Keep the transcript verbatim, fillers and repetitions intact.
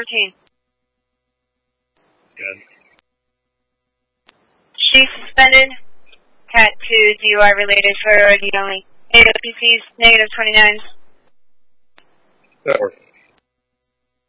fourteen. Good. She's suspended. Cat two D U I related for O D only. A O P Ps negative twenty-nine. That works.